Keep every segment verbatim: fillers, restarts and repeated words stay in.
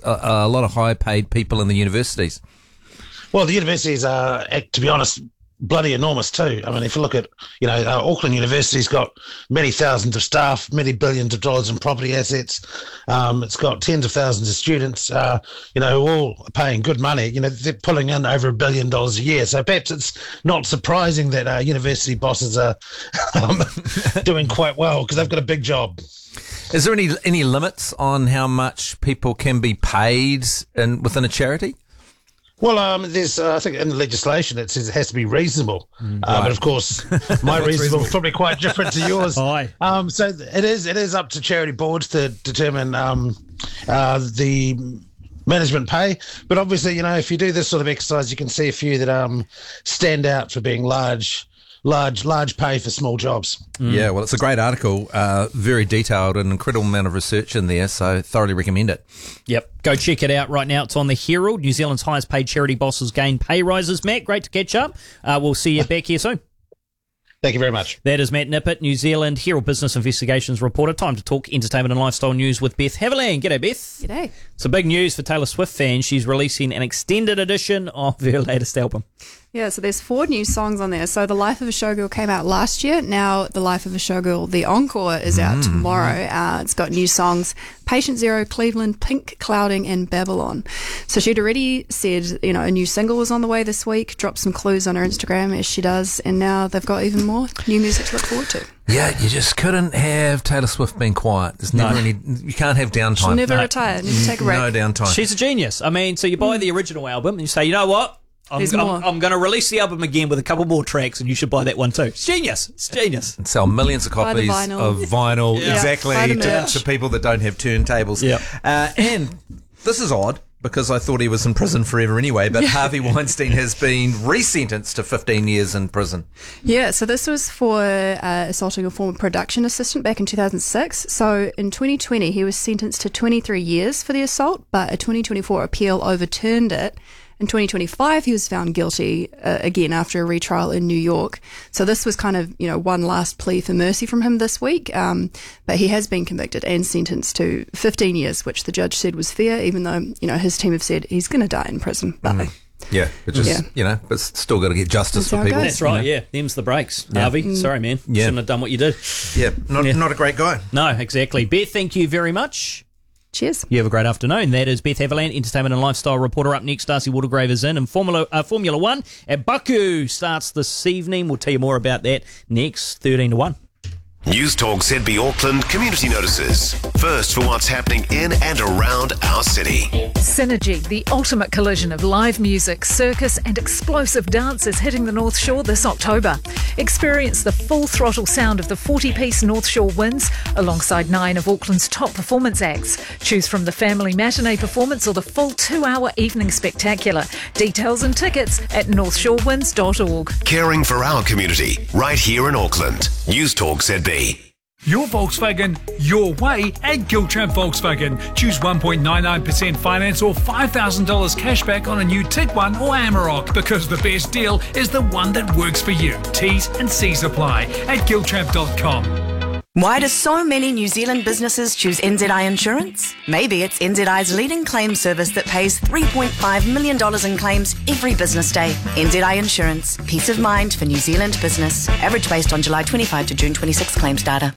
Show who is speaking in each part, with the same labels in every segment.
Speaker 1: a, a lot of high-paid people in the universities.
Speaker 2: Well, the universities are, to be honest, bloody enormous too. I mean, if you look at, you know, uh, Auckland University's got many thousands of staff, many billions of dollars in property assets. Um, it's got tens of thousands of students, uh, you know, all paying good money. You know, they're pulling in over a billion dollars a year. So perhaps it's not surprising that uh, university bosses are um, doing quite well because they've got a big job.
Speaker 1: Is there any any limits on how much people can be paid in within a charity?
Speaker 2: Well, um, there's, uh, I think in the legislation it says it has to be reasonable. Mm, uh, right. But of course, my reasonable is probably quite different to yours.
Speaker 3: Aye.
Speaker 2: Um, so it is it is up to charity boards to determine um, uh, the management pay. But obviously, you know, if you do this sort of exercise, you can see a few that um, stand out for being large. Large, large pay for small jobs.
Speaker 1: Mm. Yeah, well, it's a great article, uh, very detailed, an incredible amount of research in there, so thoroughly recommend it.
Speaker 3: Yep, go check it out right now. It's on the Herald. New Zealand's highest paid charity bosses gain pay rises. Matt, great to catch up. Uh, we'll see you back here soon.
Speaker 2: Thank you very much.
Speaker 3: That is Matt Nippert, New Zealand Herald Business Investigations reporter. Time to talk entertainment and lifestyle news with Beth Haviland. G'day, Beth.
Speaker 4: G'day.
Speaker 3: So big news for Taylor Swift fans. She's releasing an extended edition of her latest album.
Speaker 4: Yeah, so there's four new songs on there. So The Life of a Showgirl came out last year. Now The Life of a Showgirl, the encore, is out mm. tomorrow. Uh, it's got new songs, Patient Zero, Cleveland, Pink Clouding, and Babylon. So she'd already said, you know, a new single was on the way this week, dropped some clues on her Instagram, as she does, and now they've got even more new music to look forward to.
Speaker 1: Yeah, you just couldn't have Taylor Swift being quiet. There's never no. any, you can't have downtime.
Speaker 4: She'll never
Speaker 1: no.
Speaker 4: retire, never take a break.
Speaker 1: No downtime.
Speaker 3: She's a genius. I mean, so you buy mm. the original album and you say, you know what? I'm, I'm, I'm going to release the album again with a couple more tracks, and you should buy that one too. It's genius. It's genius.
Speaker 1: And sell millions of copies
Speaker 4: vinyl.
Speaker 1: of vinyl,
Speaker 4: yeah.
Speaker 1: exactly, to, to people that don't have turntables.
Speaker 3: Yep.
Speaker 1: Uh, and this is odd, because I thought he was in prison forever anyway, but Harvey Weinstein has been resentenced to fifteen years in prison.
Speaker 4: Yeah, so this was for uh, assaulting a former production assistant back in two thousand six. So in twenty twenty, he was sentenced to twenty-three years for the assault, but a twenty twenty-four appeal overturned it. In twenty twenty-five, he was found guilty uh, again after a retrial in New York. So this was kind of, you know, one last plea for mercy from him this week. Um, but he has been convicted and sentenced to fifteen years, which the judge said was fair, even though, you know, his team have said he's going to die in prison. But
Speaker 1: mm. Yeah, but just, yeah. you know, but still got to get justice
Speaker 4: That's
Speaker 1: for people.
Speaker 3: That's right,
Speaker 1: you know?
Speaker 3: yeah. Them's the breaks.
Speaker 1: Yeah.
Speaker 3: Harvey,
Speaker 4: mm.
Speaker 3: sorry, man.
Speaker 1: Yeah.
Speaker 3: Shouldn't have done what you did.
Speaker 1: Yeah, not,
Speaker 3: yeah.
Speaker 1: not a great guy.
Speaker 3: No, exactly. Beth, thank you very much.
Speaker 4: Cheers.
Speaker 3: You have a great afternoon. That is Beth Haviland, entertainment and lifestyle reporter. Up next, Darcy Watergrave is in. And Formula uh, Formula One at Baku starts this evening. We'll tell you more about that next, thirteen to one.
Speaker 5: News Talk Z B Auckland community notices. First for what's happening in and around our city.
Speaker 6: Synergy, the ultimate collision of live music, circus and explosive dance is hitting the North Shore this October. Experience the full throttle sound of the forty-piece North Shore Winds alongside nine of Auckland's top performance acts. Choose from the family matinee performance or the full two-hour evening spectacular. Details and tickets at north shore winds dot org.
Speaker 5: Caring for our community, right here in Auckland. News Talk Z B.
Speaker 7: Your Volkswagen, your way at Giltramp Volkswagen. Choose one point nine nine percent finance or five thousand dollars cashback on a new Tiguan or Amarok, because the best deal is the one that works for you. T's and C's apply at giltramp dot com.
Speaker 8: Why do so many New Zealand businesses choose N Z I Insurance? Maybe it's N Z I's leading claims service that pays three point five million dollars in claims every business day. N Z I Insurance. Peace of mind for New Zealand business. Average based on July twenty-fifth to June twenty-sixth claims data.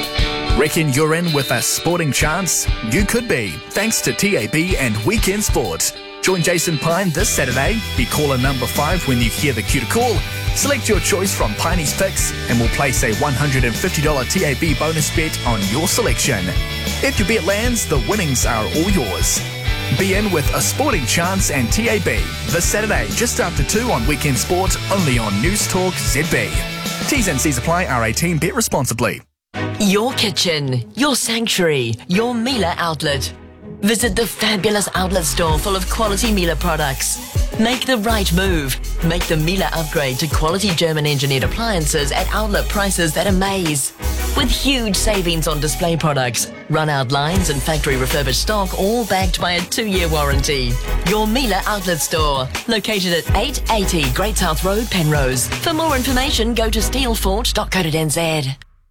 Speaker 9: Reckon you're in with a sporting chance? You could be, thanks to T A B and Weekend Sport. Join Jason Pine this Saturday. Be caller number five when you hear the cue to call. Select your choice from Piney's picks and we'll place a one hundred fifty dollars T A B bonus bet on your selection. If your bet lands, the winnings are all yours. Be in with a sporting chance and T A B this Saturday just after two on Weekend Sport, only on News Talk Z B. T's and C's apply. R eighteen. Bet responsibly.
Speaker 10: Your kitchen, your sanctuary, your Miele outlet. Visit the fabulous outlet store full of quality Miele products. Make the right move. Make the Miele upgrade to quality German engineered appliances at outlet prices that amaze. With huge savings on display products, run-out lines and factory refurbished stock, all backed by a two-year warranty. Your Miele outlet store, located at eight eighty Great South Road, Penrose. For more information, go to steelfort dot co dot n z.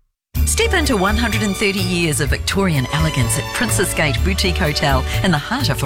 Speaker 11: Step into one hundred thirty years of Victorian elegance at Princess Gate Boutique Hotel in the heart of